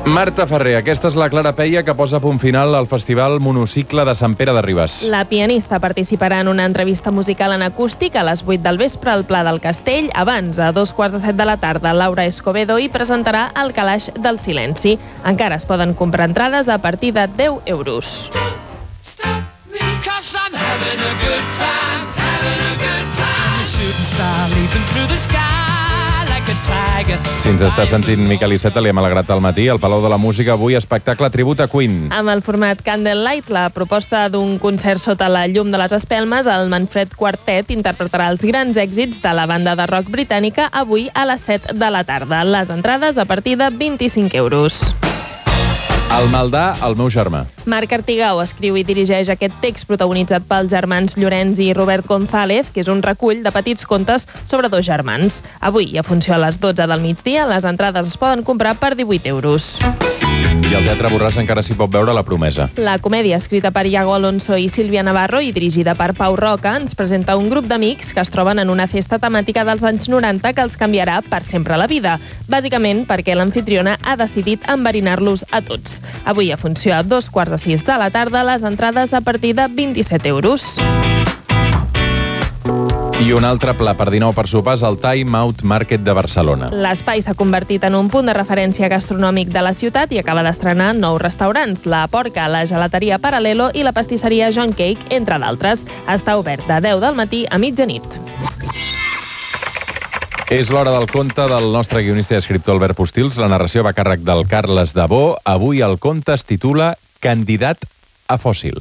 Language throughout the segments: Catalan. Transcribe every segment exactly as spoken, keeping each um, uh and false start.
Marta Ferrer, aquesta és la Clara Peia que posa punt final al Festival Monocicle de Sant Pere de Ribes. La pianista participarà en una entrevista musical en acústic a les vuit del vespre al Pla del Castell. Abans, a dos quarts de set de la tarda, Laura Escobedo hi presentarà El calaix del silenci. Encara es poden comprar entrades a partir de deu euros. Si ens està sentint Miquel Iceta, li hem alegrat al matí. Al Palau de la Música avui espectacle tribut a Queen. Amb el format Candlelight, la proposta d'un concert sota la llum de les espelmes, el Manfred Quartet interpretarà els grans èxits de la banda de rock britànica avui a les set de la tarda. Les entrades a partir de vint-i-cinc euros. El Maldà, el meu germà. Marc Artigau escriu i dirigeix aquest text protagonitzat pels germans Llorenç i Robert González, que és un recull de petits contes sobre dos germans. Avui, i a funció a les dotze del migdia, les entrades es poden comprar per divuit euros. I al Teatre Borràs encara s'hi pot veure La promesa. La comèdia, escrita per Iago Alonso i Sílvia Navarro i dirigida per Pau Roca, ens presenta un grup d'amics que es troben en una festa temàtica dels anys noranta que els canviarà per sempre la vida. Bàsicament perquè l'anfitriona ha decidit enverinar-los a tots. Avui, a funció a dos quarts de sis de la tarda, les entrades a partir de vint-i-set euros. I un altre pla per dinou per sopars al Time Out Market de Barcelona. L'espai s'ha convertit en un punt de referència gastronòmic de la ciutat i acaba d'estrenar nous restaurants, La Porca, la gelateria Paralelo i la pastisseria John Cake, entre d'altres. Està obert de deu del matí a mitjanit. És l'hora del conte del nostre guionista i escriptor Albert Postils. La narració va a càrrec del Carles Dabó. Avui el conte es titula Candidat a fòssil.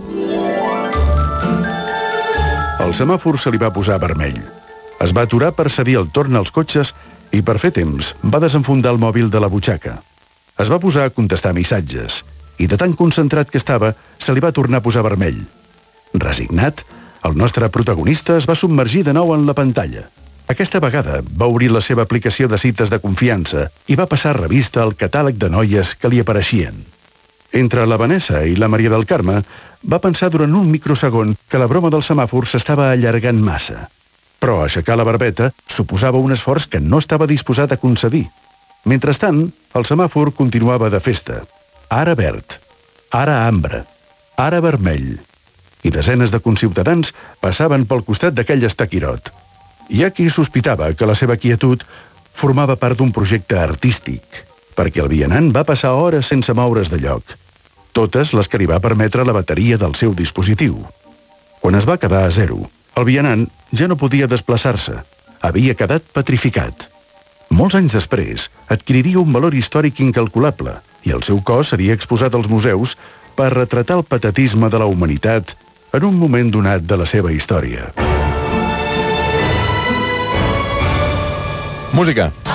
El semàfor se li va posar vermell. Es va aturar per cedir el torn als cotxes i, per fer temps, va desenfundar el mòbil de la butxaca. Es va posar a contestar missatges i, de tan concentrat que estava, se li va tornar a posar vermell. Resignat, el nostre protagonista es va submergir de nou en la pantalla. Aquesta vegada va obrir la seva aplicació de cites de confiança i va passar revista al catàleg de noies que li apareixien. Entre la Vanessa i la Maria del Carme va pensar durant un microsegon que la broma del semàfor s'estava allargant massa. Però aixecar la barbeta suposava un esforç que no estava disposat a concedir. Mentrestant, el semàfor continuava de festa. Ara verd, ara ambre, ara vermell. I desenes de conciutadans passaven pel costat d'aquell estaquirot. Hi ha qui sospitava que la seva quietud formava part d'un projecte artístic, perquè el vianant va passar hores sense moure's de lloc. Totes les que li va permetre la bateria del seu dispositiu. Quan es va quedar a zero, el vianant ja no podia desplaçar-se. Havia quedat petrificat. Molts anys després, adquiriria un valor històric incalculable i el seu cos seria exposat als museus per retratar el patetisme de la humanitat en un moment donat de la seva història. Música.